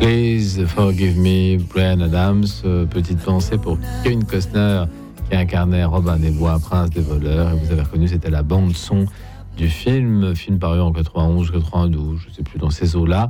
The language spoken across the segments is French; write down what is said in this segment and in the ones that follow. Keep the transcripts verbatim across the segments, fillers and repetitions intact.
Please Forgive Me, Bryan Adams. Euh, petite pensée pour Kevin Costner qui incarnait Robin des Bois, prince des voleurs. Et vous avez reconnu, c'était la bande son du film, film paru en quatre-vingt-onze, quatre-vingt-douze, je ne sais plus, dans ces eaux-là.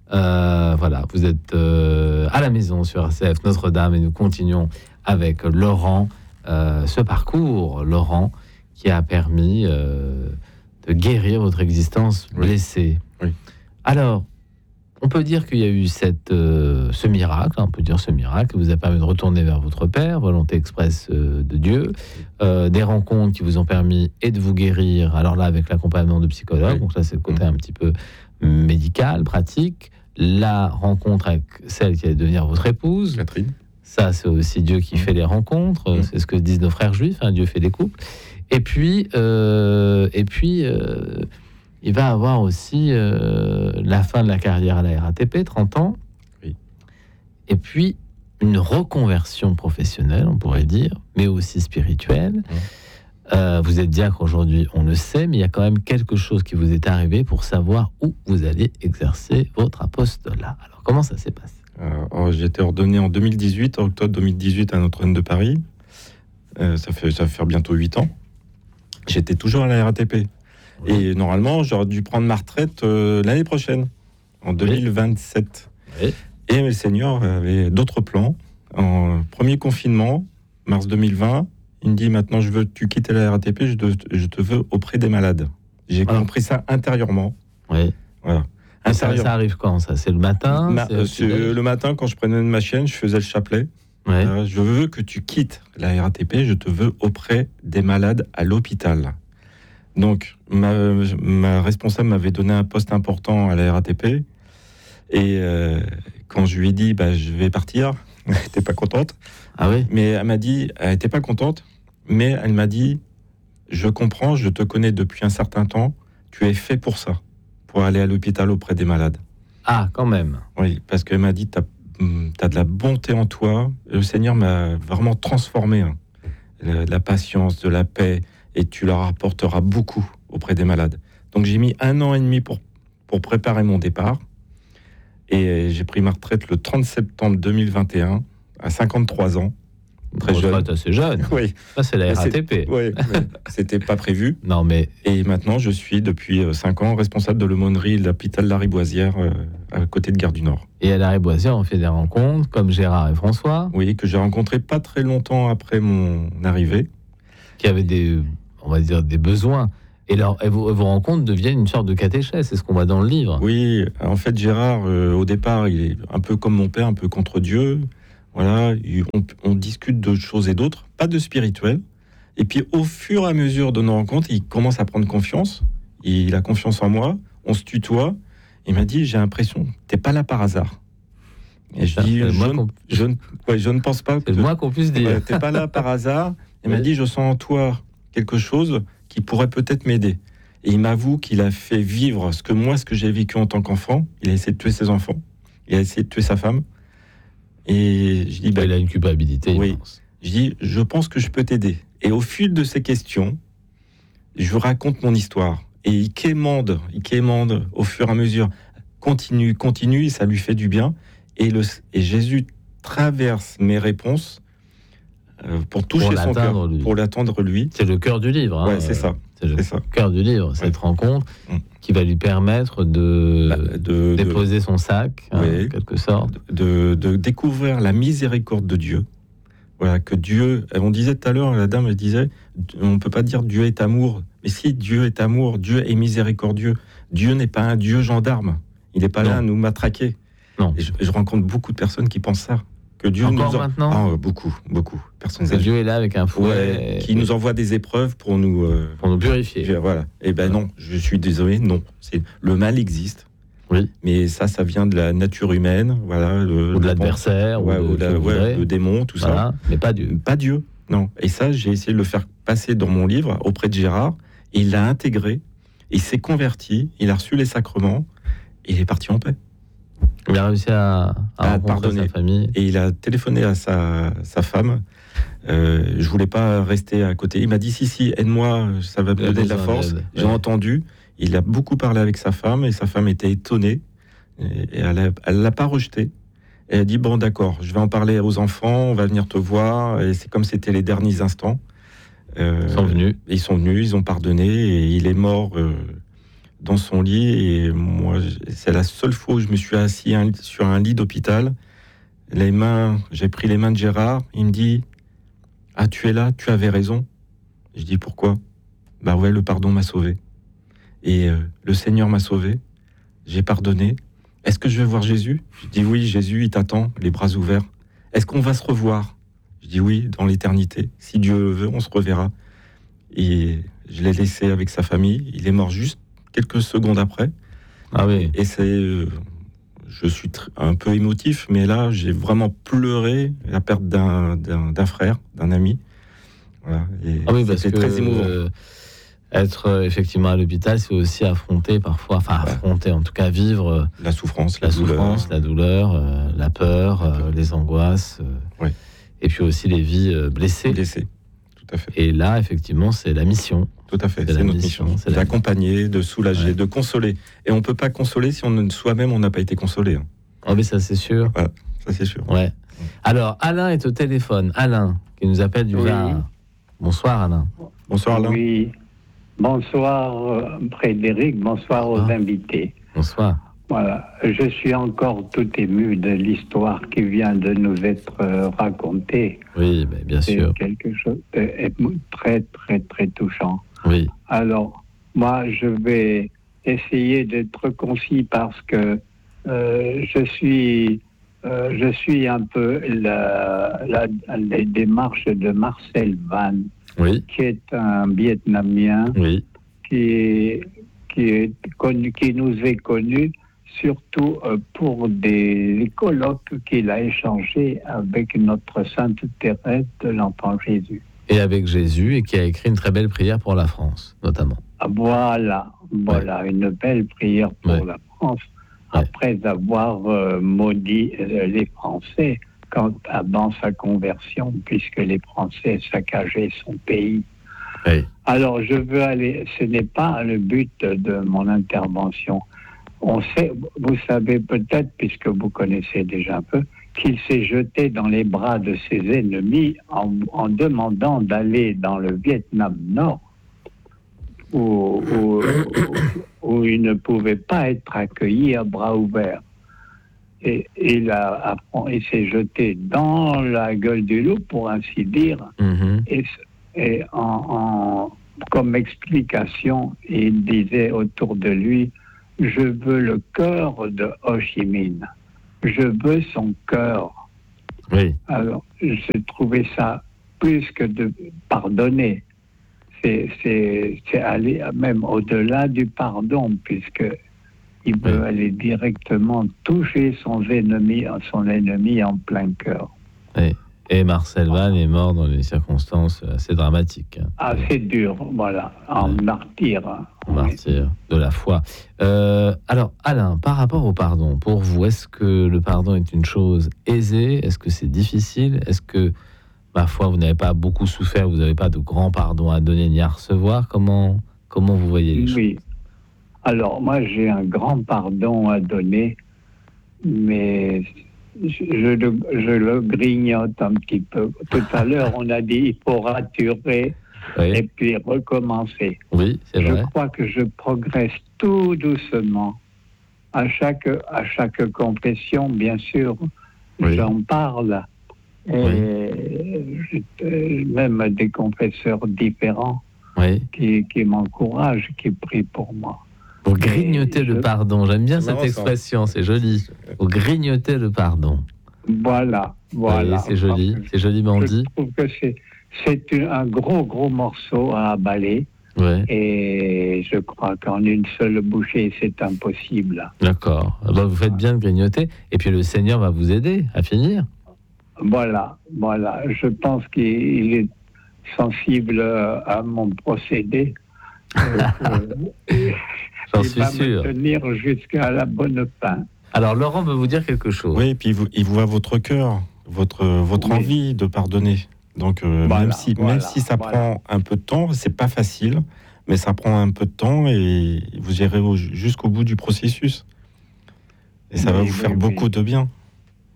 Euh, voilà, vous êtes euh, à la maison sur R C F Notre-Dame et nous continuons avec Laurent. Euh, ce parcours, Laurent, qui a permis euh, de guérir votre existence blessée. Oui. Oui. Alors, on peut dire qu'il y a eu cette, euh, ce miracle, on peut dire ce miracle, qui vous a permis de retourner vers votre Père, volonté expresse euh, de Dieu, euh, des rencontres qui vous ont permis et de vous guérir, alors là avec l'accompagnement de psychologue, oui. Donc là c'est le côté un petit peu médical, pratique, la rencontre avec celle qui allait devenir votre épouse, Catherine. Ça c'est aussi Dieu qui mmh. fait les rencontres, mmh. c'est ce que disent nos frères juifs, hein, Dieu fait des couples, et puis, euh, et puis euh, il va avoir aussi euh, la fin de la carrière à la R A T P, trente ans. Oui. Et puis, une reconversion professionnelle, on pourrait dire, mais aussi spirituelle. Oui. Euh, vous êtes diacre aujourd'hui, on le sait, mais il y a quand même quelque chose qui vous est arrivé pour savoir où vous allez exercer votre apostolat. Alors, comment ça s'est passé ? euh, J'ai été ordonné en deux mille dix-huit, en octobre deux mille dix-huit, à Notre-Dame de Paris. Euh, ça, fait, ça va faire bientôt huit ans. J'étais toujours à la R A T P. Et normalement, j'aurais dû prendre ma retraite euh, l'année prochaine, en deux mille vingt-sept. Oui. Et le Seigneur avait d'autres plans. En premier confinement, mars deux mille vingt, il me dit, maintenant, je veux que tu quittes la R A T P, je te, je te veux auprès des malades. J'ai ah. compris ça intérieurement. Oui. Voilà. Intérieur... Ça, ça arrive quand, ça ? C'est le matin Ma, c'est c'est le matin, quand je prenais ma chienne, je faisais le chapelet. Oui. Euh, je veux que tu quittes la R A T P, je te veux auprès des malades à l'hôpital. Donc, ma, ma responsable m'avait donné un poste important à la R A T P. Et euh, quand je lui ai dit, bah, je vais partir, elle n'était pas contente. Ah oui ? Mais elle m'a dit, elle n'était pas contente, mais elle m'a dit, je comprends, je te connais depuis un certain temps, tu es fait pour ça, pour aller à l'hôpital auprès des malades. Ah, quand même. Oui, parce qu'elle m'a dit, tu as de la bonté en toi. Le Seigneur m'a vraiment transformé. Hein. De la patience, de la paix. Et tu leur apporteras beaucoup auprès des malades. Donc j'ai mis un an et demi pour, pour préparer mon départ. Et j'ai pris ma retraite le trente septembre deux mille vingt et un, à cinquante-trois ans. Très jeune. Retraite assez jeune. Oui. Ça, c'est la R A T P. Oui, oui. C'était pas prévu. Non, mais... Et maintenant, je suis, depuis cinq ans, responsable de l'aumônerie de l'hôpital Lariboisière, euh, à côté de Gare du Nord. Et à Lariboisière, on fait des rencontres, comme Gérard et François. Oui, que j'ai rencontré pas très longtemps après mon arrivée. Qui avaient des... on va dire, des besoins. Et, leur, et vos, vos rencontres deviennent une sorte de catéchèse, c'est ce qu'on voit dans le livre. Oui, en fait, Gérard, euh, au départ, il est un peu comme mon père, un peu contre Dieu. Voilà, on, on discute de choses et d'autres, pas de spirituel. Et puis, au fur et à mesure de nos rencontres, il commence à prendre confiance. Il a confiance en moi, on se tutoie. Il m'a dit, j'ai l'impression, t'es pas là par hasard. Et je dis, je, je, ouais, je ne pense pas que... C'est moi qu'on puisse dire. Ouais, t'es pas là par hasard. Il oui. m'a dit, je sens en toi quelque chose qui pourrait peut-être m'aider. Et il m'avoue qu'il a fait vivre ce que moi, ce que j'ai vécu en tant qu'enfant. Il a essayé de tuer ses enfants. Il a essayé de tuer sa femme. Et je dis, bah, il a une culpabilité. Oui. Je dis, je pense que je peux t'aider. Et au fil de ces questions, je vous raconte mon histoire. Et il quémande, il quémande au fur et à mesure. Continue, continue, et ça lui fait du bien. Et, le, et Jésus traverse mes réponses euh, pour toucher pour son cœur, lui. pour l'attendre lui. C'est le cœur du livre. Hein, ouais, c'est ça. C'est le c'est ça. cœur du livre, cette ouais. rencontre mmh. qui va lui permettre de, bah, de déposer de, son sac, hein, ouais, en quelque sorte. De, de découvrir la miséricorde de Dieu. Voilà, que Dieu... On disait tout à l'heure, la dame elle disait, on ne peut pas dire Dieu est amour. Mais si, Dieu est amour, Dieu est miséricordieux. Dieu n'est pas un Dieu gendarme. Il n'est pas non. là à nous matraquer. Non. Et je, je rencontre beaucoup de personnes qui pensent ça. Que Dieu Encore nous en... maintenant ah, beaucoup, beaucoup. Personnes que Dieu est là avec un fouet. Ouais, qui et... nous envoie des épreuves pour nous... Euh... Pour nous purifier. Voilà. Et ben ouais. non, je suis désolé, non. C'est... Le mal existe. Oui. Mais ça, ça vient de la nature humaine. Voilà, le, ou de l'adversaire. Ouais, ou de, la, ouais, le démon, tout voilà. ça. Mais pas Dieu. Pas Dieu, non. Et ça, j'ai essayé de le faire passer dans mon livre auprès de Gérard. Et il l'a intégré. Il s'est converti. Il a reçu les sacrements. Et il est parti en paix. Il a réussi à, à, à pardonner sa famille. Et il a téléphoné à sa, sa femme. Euh, je voulais pas rester à côté. Il m'a dit si, si, aide-moi, ça va me donner de la force. D'aide. J'ai ouais. entendu. Il a beaucoup parlé avec sa femme et sa femme était étonnée. Et elle ne l'a pas rejeté. Et elle a dit, bon, d'accord, je vais en parler aux enfants, on va venir te voir. Et c'est comme c'était les derniers instants. Euh, Ils sont venus. Ils sont venus, ils ont pardonné, et il est mort euh, dans son lit. Et moi, c'est la seule fois où je me suis assis un, sur un lit d'hôpital. Les mains, j'ai pris les mains de Gérard. Il me dit, ah, tu es là, tu avais raison. Je dis, pourquoi? Bah ouais, le pardon m'a sauvé. Et euh, le Seigneur m'a sauvé. J'ai pardonné. Est-ce que je vais voir Jésus? Je dis oui, Jésus, il t'attend, les bras ouverts. Est-ce qu'on va se revoir? Je dis oui, dans l'éternité. Si Dieu veut, on se reverra. Et je l'ai laissé avec sa famille. Il est mort juste quelques secondes après. Ah oui. Et c'est... Euh, je suis tr- un peu émotif, mais là, j'ai vraiment pleuré la perte d'un, d'un, d'un frère, d'un ami. Voilà. Et Ah oui, parce c'était que très émouvant. euh, être euh, effectivement à l'hôpital, c'est aussi affronter parfois, enfin Ouais. affronter, en tout cas vivre euh, La souffrance, la, la douleur. souffrance, la douleur, euh, la peur, euh, les angoisses, euh, Oui. et puis aussi les vies euh, blessées. Blessé, tout à fait. Et là, effectivement, c'est la mission. Tout à fait, C'est c'est, la notre mission, mission, c'est la- d'accompagner, de soulager, Ouais. de consoler. Et on ne peut pas consoler si on ne, soi-même on n'a pas été consolé. hein. Oh, mais ça, c'est sûr. Ça c'est sûr. Ouais. Alors, Alain est au téléphone. Alain, qui nous appelle du Oui. Var. Bonsoir, Alain. Bonsoir Alain. Oui. Bonsoir euh, Frédéric, bonsoir aux Bonsoir. invités. Bonsoir. Voilà, je suis encore tout ému de l'histoire qui vient de nous être euh, racontée. Oui, mais bien C'est sûr. quelque chose de émo- très très très touchant. Oui. Alors, moi, je vais essayer d'être concis parce que euh, je suis euh, je suis un peu la, la, les démarches de Marcel Van, Oui. qui est un Vietnamien Oui. qui, qui, est connu, qui nous est connu surtout euh, pour des colloques qu'il a échangés avec notre Sainte Thérèse de l'Enfant Jésus. Et avec Jésus, et qui a écrit une très belle prière pour la France, notamment. Ah, Voilà, voilà, une belle prière pour Ouais. la France, Ouais. après avoir euh, maudit euh, les Français quand, avant sa conversion, puisque les Français saccageaient son pays. Oui. Alors, je veux aller, ce n'est pas le but de mon intervention. On sait, vous savez peut-être, puisque vous connaissez déjà un peu, qu'il s'est jeté dans les bras de ses ennemis en, en demandant d'aller dans le Vietnam Nord, où, où, où, où il ne pouvait pas être accueilli à bras ouverts. Et il, a, il s'est jeté dans la gueule du loup, pour ainsi dire, Mhm. et, et en, en, comme explication, il disait autour de lui, je veux le cœur de Ho Chi Minh, je veux son cœur. Oui. Alors, j'ai trouvé ça plus que de pardonner. C'est, c'est, c'est aller même au-delà du pardon, puisque il veut Oui. aller directement toucher son ennemi, son ennemi en plein cœur. Oui. Et Marcel Van est mort dans des circonstances assez dramatiques. hein. Assez dur, voilà, en Ouais. martyr. hein. Martyr de la foi. Euh, alors, Alain, par rapport au pardon, pour vous, est-ce que le pardon est une chose aisée? Est-ce que c'est difficile? Est-ce que, ma foi, vous n'avez pas beaucoup souffert, vous n'avez pas de grand pardon à donner ni à recevoir? Comment, comment vous voyez les choses? Oui. Alors, moi, j'ai un grand pardon à donner, mais je, je le, je le grignote un petit peu. Tout à l'heure, on a dit il faut raturer Oui, et puis recommencer. oui, c'est Je vrai. crois que je progresse tout doucement. À chaque, à chaque confession, bien sûr, Oui. j'en parle. Et je- même des confesseurs différents Oui. qui, qui m'encouragent, qui prient pour moi. Pour grignoter Et le je- pardon. J'aime bien C'est cette marrant, ça. expression, c'est joli. Pour grignoter le pardon. Voilà, voilà. Oui, c'est joli, c'est joliment Je dit. trouve que c'est, c'est un un gros, gros morceau à avaler. Ouais, Et je crois qu'en une seule bouchée, c'est impossible. d'accord. Ah bah, vous faites bien de grignoter. Et puis le Seigneur va vous aider à finir. Voilà, voilà. Je pense qu'il est sensible à mon procédé. Euh, euh, J'en il suis va sûr. me tenir jusqu'à la bonne fin. Alors Laurent veut vous dire quelque chose. Oui, et puis il vous, il vous voit votre cœur, votre, votre Oui. envie de pardonner. Donc euh, Voilà, même, si, voilà, même si ça voilà. prend un peu de temps, c'est pas facile, mais ça prend un peu de temps et vous irez au- jusqu'au bout du processus. Et ça va Oui, vous oui, faire oui. beaucoup de bien.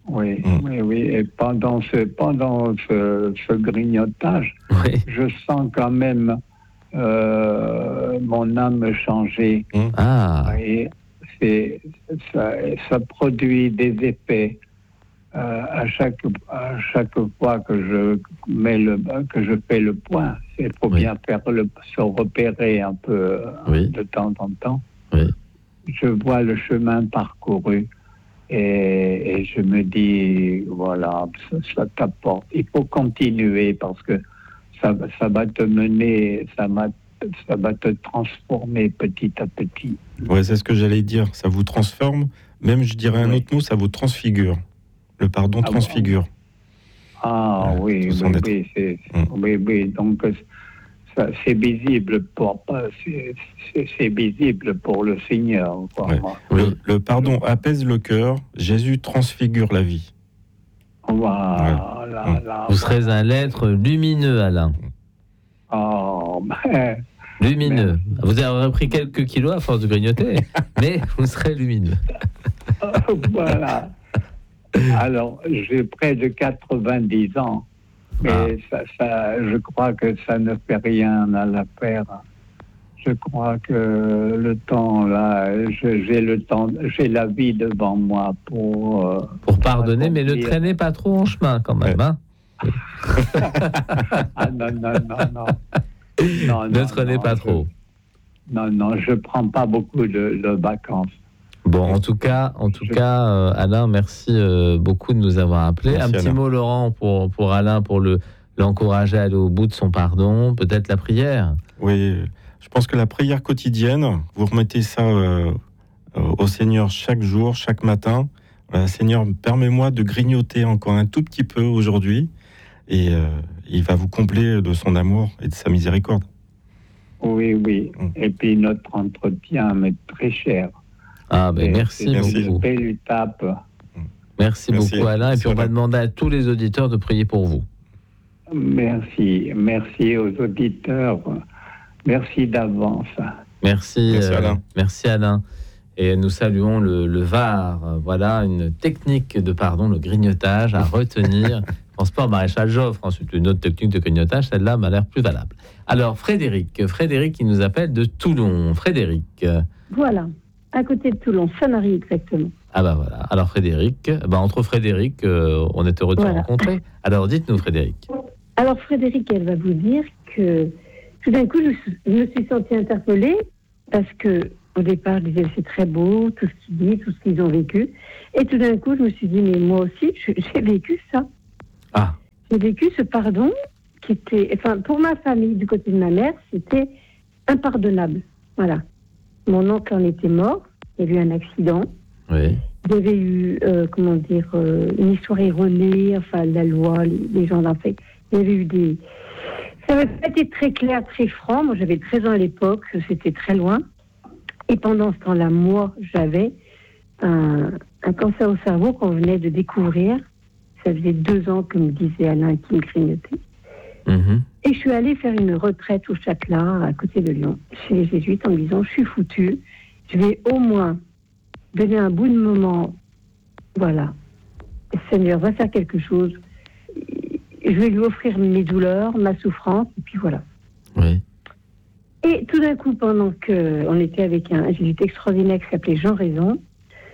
Oui, Mm. oui, oui. Et pendant ce, pendant ce, ce grignotage, Oui. je sens quand même euh, mon âme changer. Ah, Et c'est, ça, ça produit des effets euh, à chaque à chaque fois que je mets le que je fais le point. Il faut Oui. bien faire le se repérer un peu euh, Oui. de temps en temps. oui. Je vois le chemin parcouru. Et, et je me dis, voilà, ça, ça t'apporte. Il faut continuer parce que ça, ça va te mener, ça va, ça va te transformer petit à petit. Ouais, c'est ce que j'allais dire. Ça vous transforme. Même, je dirais un Oui. autre mot, ça vous transfigure. Le pardon Ah bon? transfigure. Ah Voilà, oui, tout oui, s'en est- oui, c'est, Mm. oui, oui. Donc ça, c'est visible pour pas, c'est, c'est, c'est visible pour le Seigneur. Quoi, Ouais. moi. Oui. Le, le pardon apaise le cœur. Jésus transfigure la vie. Voilà, Ouais. là, là, Vous serez voilà. un être lumineux, Alain. Oh, ben, Lumineux. Merci. Vous avez repris quelques kilos à force de grignoter, mais vous serez lumineux. voilà. Alors, j'ai près de quatre-vingt-dix ans, mais ça, ça, je crois que ça ne fait rien à l'affaire. Je crois que le temps, là, je- j'ai le temps, j'ai la vie devant moi pour... euh, Pour pardonner, mais ne accomplir. traînez pas trop en chemin quand même. Hein. Ah non, non, non, non. Non, ne non, traînez non, pas je- trop. Non, non, je prends pas beaucoup de, de vacances. Bon, en tout cas, en tout Je- cas, euh, Alain, merci euh, beaucoup de nous avoir appelés. Merci, Un petit Alain. mot, Laurent, pour, pour Alain, pour le, l'encourager à aller au bout de son pardon. Peut-être la prière. Oui, je pense que la prière quotidienne, vous remettez ça euh, au Seigneur chaque jour, chaque matin. Voilà, Seigneur, permets-moi de grignoter encore un tout petit peu aujourd'hui, et euh, il va vous combler de son amour et de sa miséricorde. Oui, oui. Mm. Et puis notre entretien m'est très cher. Ah, ben Et merci c'est Merci. une beaucoup. belle étape. Merci, Merci. beaucoup, Alain. Et Merci, puis, on va Alain. demander à tous les auditeurs de prier pour vous. Merci. Merci aux auditeurs. Merci d'avance. Merci, Merci, euh, Alain. merci Alain. Et nous saluons le, le V A R. Voilà une technique de pardon, le grignotage à retenir. Je pense pas au maréchal Joffre. Ensuite, une autre technique de grignotage, celle-là m'a l'air plus valable. Alors, Frédéric, Frédéric qui nous appelle de Toulon. Frédéric. Voilà, à côté de Toulon, Sanary exactement. Ah bah voilà. Alors Frédéric, bah entre Frédéric, euh, on est heureux de Voilà. se rencontrer. Alors dites-nous Frédéric. Alors Frédéric, elle va vous dire que tout d'un coup, je me suis sentie interpellée parce que au départ, je disais c'est très beau, tout ce qu'ils disent, tout ce qu'ils ont vécu. Et tout d'un coup, je me suis dit, mais moi aussi, je- j'ai vécu ça. Ah, J'ai vécu ce pardon qui était, enfin, pour ma famille, du côté de ma mère, c'était impardonnable. Voilà. Mon oncle en était mort, il y a eu un accident. oui. Il y avait eu, euh, comment dire, euh, une histoire erronée, enfin, la loi, les, les gens d'en fait. Il y avait eu des... Ça n'avait pas été très clair, très franc. Moi, j'avais treize ans à l'époque, c'était très loin. Et pendant ce temps-là, moi, j'avais un, un cancer au cerveau qu'on venait de découvrir. Ça faisait deux ans que me disait Alain qui me grignotait. Mhm. Et je suis allée faire une retraite au Châtelain, à côté de Lyon, chez les Jésuites, en me disant, je suis foutue, je vais au moins donner un bout de moment, voilà, le Seigneur va faire quelque chose, je vais lui offrir mes douleurs, ma souffrance, et puis voilà. Oui. Et tout d'un coup, pendant qu'on était avec un Jésuite extraordinaire qui s'appelait Jean Raison,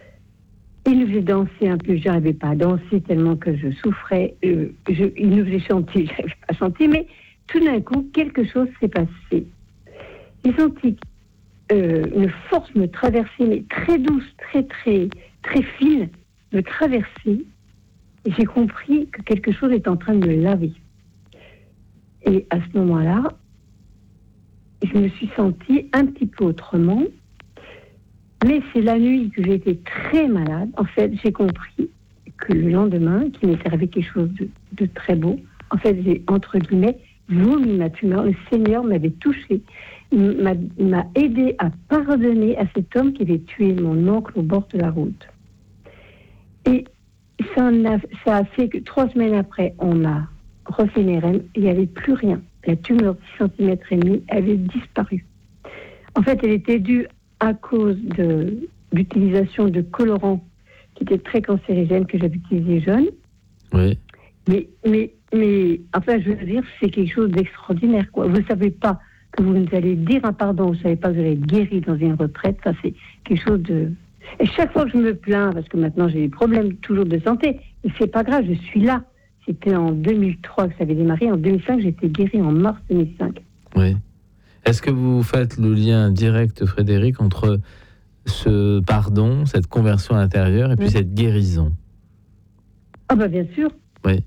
il nous faisait danser un peu, je n'arrivais pas à danser tellement que je souffrais, euh, je, il nous faisait chanter, je n'arrivais pas à chanter, mais tout d'un coup, quelque chose s'est passé. J'ai senti euh, une force me traverser, mais très douce, très, très, très fine, me traverser. Et j'ai compris que quelque chose est en train de me laver. Et à ce moment-là, je me suis sentie un petit peu autrement. Mais c'est la nuit que j'ai été très malade. En fait, j'ai compris que le lendemain, qu'il m'est arrivé quelque chose de, de très beau, en fait, j'ai, entre guillemets, vomi ma tumeur. Le Seigneur m'avait touché. Il m'a, il m'a aidé à pardonner à cet homme qui avait tué mon oncle au bord de la route. Et ça, en a, ça a fait que trois semaines après, on m'a refait une R M. Il n'y avait plus rien. La tumeur de six centimètres et demi avait disparu. En fait, elle était due à cause de l'utilisation de colorants qui était très cancérigène, que j'avais utilisé jeune. Oui. Mais, mais, mais, enfin, je veux dire, c'est quelque chose d'extraordinaire, quoi. Vous ne savez pas que vous allez dire un pardon, vous ne savez pas que vous allez être guéri dans une retraite, ça, c'est quelque chose de... Et chaque fois que je me plains, parce que maintenant j'ai des problèmes toujours de santé, et c'est pas grave, je suis là. C'était en deux mille trois que ça avait démarré, en deux mille cinq, j'étais guérie en mars deux mille cinq. Oui. Est-ce que vous faites le lien direct, Frédéric, entre ce pardon, cette conversion intérieure, et puis oui. cette guérison? Ah bah bien sûr. Oui.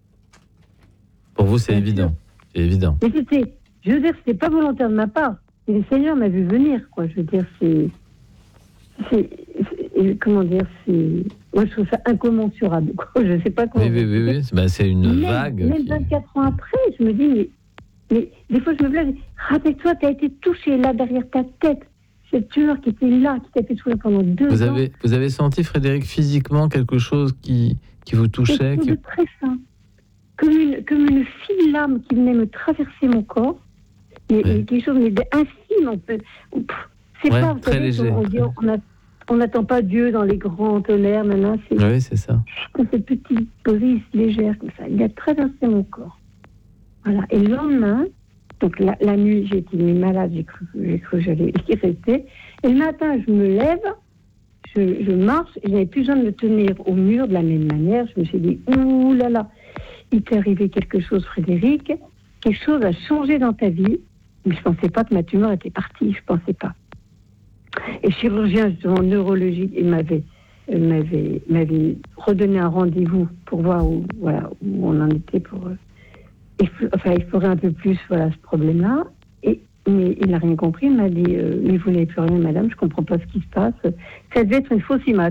Pour vous, c'est bien évident. Sûr. C'est évident. Mais c'était, je veux dire, c'était pas volontaire de ma part. Et le Seigneur m'a vu venir, quoi. Je veux dire, c'est... c'est, c'est comment dire, c'est... Moi, je trouve ça incommensurable, quoi. Je sais pas comment... Oui, oui, oui, oui. Ben, c'est une même, vague. Même qui... vingt-quatre ans après, je me dis, mais... Mais des fois, je me plains, rappelle-toi, tu as été touché là, derrière ta tête. Cette tueur qui était là, qui t'a fait souffrir pendant deux vous ans. Avez, vous avez senti, Frédéric, physiquement quelque chose qui, qui vous touchait? Quelque chose qui... de très sain. Comme une, comme une fine lame qui venait me traverser mon corps. Et, ouais. et quelque chose d'infime, on peut... C'est ouais, pas, vous très savez, léger. On dit, on n'attend pas Dieu dans les grands tonnerres, maintenant. C'est, oui, c'est ça. Cette petite brise légère, comme ça. Il a traversé mon corps. Voilà. Et le lendemain, donc la, la nuit, j'ai été malade, j'ai cru, j'ai cru que j'allais y rester. Et le matin, je me lève, je, je marche, et je n'avais plus besoin de me tenir au mur de la même manière. Je me suis dit, ouh là là, il t'est arrivé quelque chose, Frédéric. Quelque chose a changé dans ta vie. Mais je ne pensais pas que ma tumeur était partie, je ne pensais pas. Et le chirurgien, justement, neurologique, il m'avait, m'avait, m'avait redonné un rendez-vous pour voir où, voilà, où on en était pour... Enfin, explorer un peu plus voilà, ce problème-là. Et, mais il n'a rien compris. Il m'a dit euh, mais vous n'avez plus rien, madame, je ne comprends pas ce qui se passe. Ça devait être une fausse image.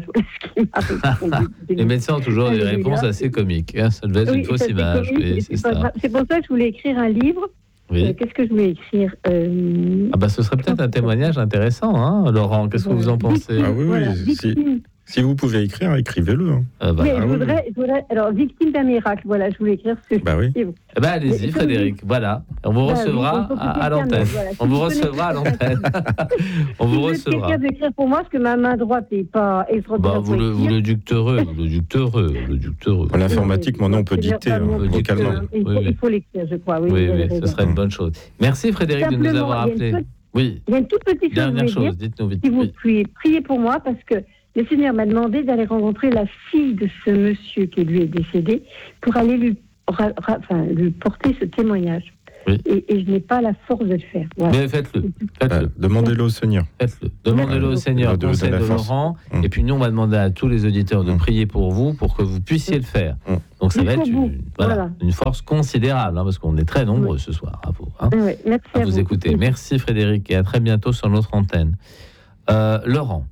Les médecins ont toujours des réponses assez comiques. Hein. Ça devait être oui, une fausse image. Oui, c'est, c'est, ça. c'est pour ça que je voulais écrire un livre. Oui. Euh, qu'est-ce que je voulais écrire euh... ah bah, ce serait peut-être un témoignage intéressant, hein, Laurent. Qu'est-ce voilà. que vous en pensez? Ah oui, voilà. oui. Si, si vous pouvez écrire, écrivez-le. Hein. Ah bah, oui, ah je, oui. voudrais, je voudrais... Alors, victime d'un miracle, voilà, je voulais écrire ce bah oui. livre. Eh ben, allez-y, Frédéric, vous... voilà. On vous bah, recevra oui, à, à l'antenne. Voilà. On vous recevra à l'antenne. On vous recevra. Quelqu'un d'écrire pour moi, parce que ma main droite n'est pas extraordinaire. Bah, vous, le, vous le dicterez, vous le dicterez, le dicterez. En informatique, maintenant, on peut dicter, hein, vocalement. Il faut, il faut l'écrire, je crois. Oui, oui, oui ce serait une bonne chose. Merci, Frédéric, de nous avoir appelés. Oui. Il y a une toute petite chose. Dernière chose, dites-nous vite. Si vous pouvez prier pour moi, parce que le Seigneur m'a demandé d'aller rencontrer la fille de ce monsieur qui lui est décédé pour aller lui, ra, ra, enfin, lui porter ce témoignage. Oui. Et, et je n'ai pas la force de le faire. Voilà. Mais faites-le. faites-le. Bah, demandez-le au Seigneur. Faites-le. Demandez-le au Seigneur, de, conseil de, de, de Laurent. Mmh. Et puis nous, on va demander à tous les auditeurs de mmh. prier pour vous, pour que vous puissiez mmh. le faire. Mmh. Donc ça va être une, voilà, voilà. une force considérable, hein, parce qu'on est très nombreux oui. ce soir à vous, hein, oui, merci à, à vous, vous écouter. Merci. merci Frédéric, et à très bientôt sur notre antenne. Euh, Laurent,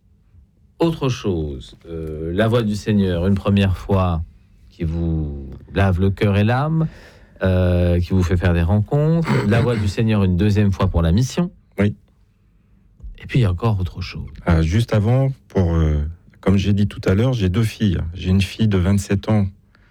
autre chose, euh, la voix du Seigneur, une première fois, qui vous lave le cœur et l'âme, euh, qui vous fait faire des rencontres, la voix du Seigneur une deuxième fois pour la mission. Oui. Et puis il y a encore autre chose. Ah, juste avant, pour, euh, comme j'ai dit tout à l'heure, j'ai deux filles. J'ai une fille de vingt-sept ans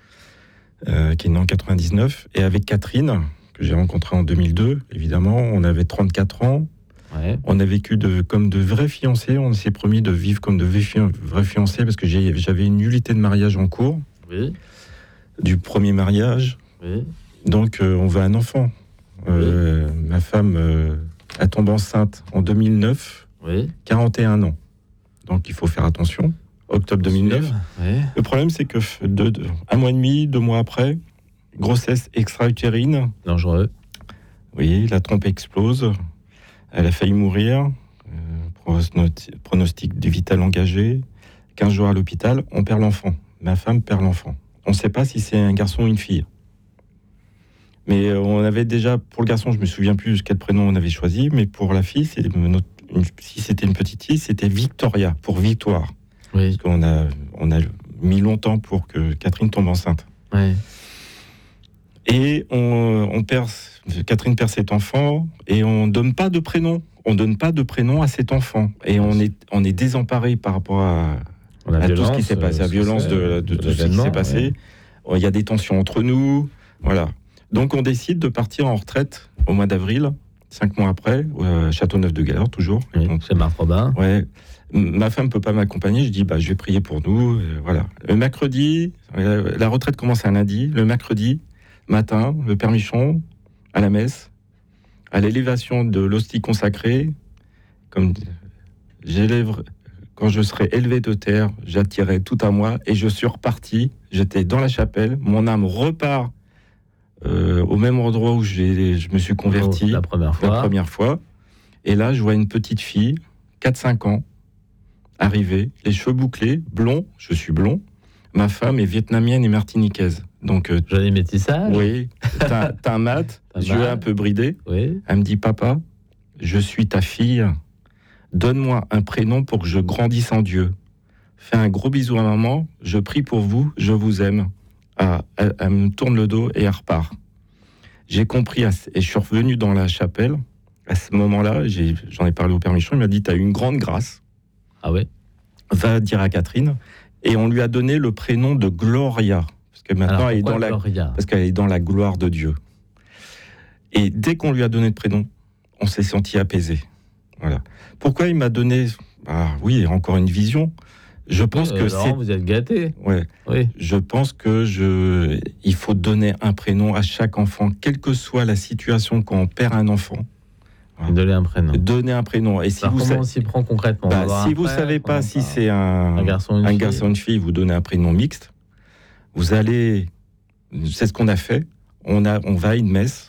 euh, qui est née en quatre-vingt-dix-neuf, et avec Catherine, que j'ai rencontrée en deux mille deux, évidemment, on avait trente-quatre ans. Ouais. On a vécu de, comme de vrais fiancés. On s'est promis de vivre comme de vrais fiancés parce que j'ai, j'avais une nullité de mariage en cours. Oui. Du premier mariage. Oui. Donc, euh, on veut un enfant. Euh, oui. Ma femme euh, a tombé enceinte en deux mille neuf, oui. quarante et un ans. Donc, il faut faire attention. Octobre deux mille neuf. Oui. Le problème, c'est que de, de, un mois et demi, deux mois après, grossesse extra-utérine. Dangereux. Oui, la trompe explose. Elle a failli mourir, euh, pronostic du vital engagé, quinze jours à l'hôpital, on perd l'enfant. Ma femme perd l'enfant. On ne sait pas si c'est un garçon ou une fille. Mais euh, on avait déjà, pour le garçon, je ne me souviens plus quel prénom on avait choisi, mais pour la fille, c'est notre, une, si c'était une petite fille, c'était Victoria, pour victoire. Oui. Parce qu'on a, on a mis longtemps pour que Catherine tombe enceinte. Oui. Et on, on perd, Catherine perd cet enfant et on donne pas de prénom. On donne pas de prénom à cet enfant. Et on est, on est désemparé par rapport à, à tout ce qui s'est passé, la violence de, de, de tout ce qui s'est passé. Ouais. Il y a des tensions entre nous. Voilà. Donc on décide de partir en retraite au mois d'avril, cinq mois après, à Châteauneuf-de-Galeur, toujours. Oui, donc, c'est Marc Robin. Ouais. Ma femme ne peut pas m'accompagner, je dis bah, je vais prier pour nous. Euh, voilà. Le mercredi, euh, la retraite commence un lundi. Le mercredi matin, le Père Michon, à la messe, à l'élévation de l'hostie consacrée, comme j'élève, quand je serai élevé de terre, j'attirerai tout à moi et je suis reparti. J'étais dans la chapelle, mon âme repart euh, au même endroit où j'ai, je me suis converti la première fois. la première fois. Et là, je vois une petite fille, quatre cinq ans, arriver, les cheveux bouclés, blond, je suis blond. Ma femme est vietnamienne et martiniquaise. Donc, euh, Joli métissage. oui, t'as, t'as un mat, yeux un peu bridés. Oui. Elle me dit, papa, je suis ta fille. Donne-moi un prénom pour que je grandisse en Dieu. Fais un gros bisou à maman. Je prie pour vous. Je vous aime. Ah, elle, elle me tourne le dos et elle repart. J'ai compris, et je suis revenu dans la chapelle. À ce moment-là, j'ai, j'en ai parlé au Père Michon. Il m'a dit, tu as eu une grande grâce. Ah ouais. Va dire à Catherine. Et on lui a donné le prénom de Gloria. Parce que maintenant, Alors, elle est dans la, Gloria parce qu'elle est dans la gloire de Dieu. Et dès qu'on lui a donné le prénom, on s'est senti apaisé. Voilà. Pourquoi il m'a donné, ah oui, encore une vision. Je pense oui, que Laurent, c'est, vous êtes gâté. ouais. Oui. Je pense que je, il faut donner un prénom à chaque enfant, quelle que soit la situation quand on perd un enfant. Voilà. Donner un prénom. Donner un prénom. Et si Alors, vous comment sa... on s'y prend concrètement? bah, Si vous ne savez pas si c'est un, un garçon, une un fille. garçon, une fille, vous donnez un prénom mixte. Vous allez, c'est ce qu'on a fait. On a, on va à une messe.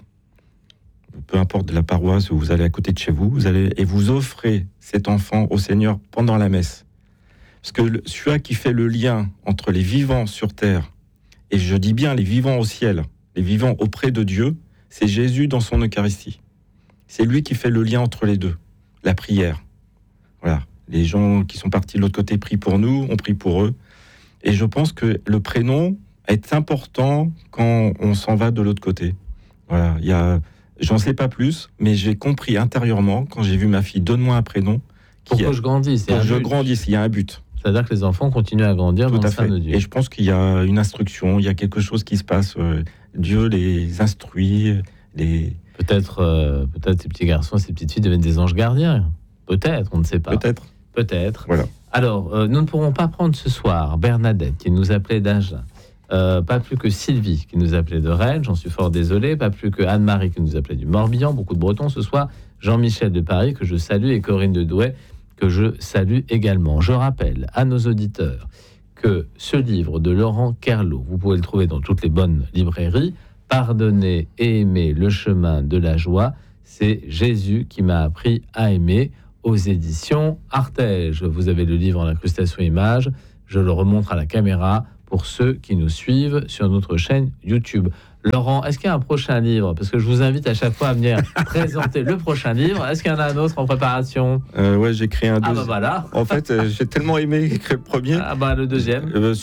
Peu importe de la paroisse où vous allez à côté de chez vous, vous allez et vous offrez cet enfant au Seigneur pendant la messe. Parce que le, celui qui fait le lien entre les vivants sur terre, et je dis bien les vivants au ciel, les vivants auprès de Dieu, c'est Jésus dans son Eucharistie. C'est lui qui fait le lien entre les deux, la prière. Voilà, les gens qui sont partis de l'autre côté prient pour nous, on prie pour eux. Et je pense que le prénom est important quand on s'en va de l'autre côté. Voilà, il y a... J'en sais pas plus, mais j'ai compris intérieurement, quand j'ai vu ma fille, donne-moi un prénom. Pour que a... je grandisse. Pour que je but. grandisse, il y a un but. C'est-à-dire que les enfants continuent à grandir Tout dans à le sein fait. de Dieu. Et je pense qu'il y a une instruction, il y a quelque chose qui se passe. Euh, Dieu les instruit, les... Peut-être, euh, peut-être ces petits garçons, ces petites filles deviennent des anges gardiens. Peut-être, on ne sait pas. Peut-être. Peut-être. Voilà. Alors, euh, nous ne pourrons pas prendre ce soir Bernadette, qui nous appelait d'Agen. Euh, pas plus que Sylvie qui nous appelait de Rennes, j'en suis fort désolé, pas plus que Anne-Marie qui nous appelait du Morbihan, beaucoup de Bretons ce soir, Jean-Michel de Paris que je salue et Corinne de Douai que je salue également. Je rappelle à nos auditeurs que ce livre de Laurent Kerlot, vous pouvez le trouver dans toutes les bonnes librairies, Pardonner et aimer le chemin de la joie, c'est Jésus qui m'a appris à aimer, aux éditions Artege. Vous avez le livre en incrustation image, je le remontre à la caméra pour ceux qui nous suivent sur notre chaîne YouTube. Laurent, est-ce qu'il y a un prochain livre? Parce que je vous invite à chaque fois à venir présenter le prochain livre. Est-ce qu'il y en a un autre en préparation? euh, Ouais, j'ai créé un Ah deuxième. bah voilà. En fait, euh, j'ai tellement aimé écrire le premier. Ah bah le deuxième. Euh,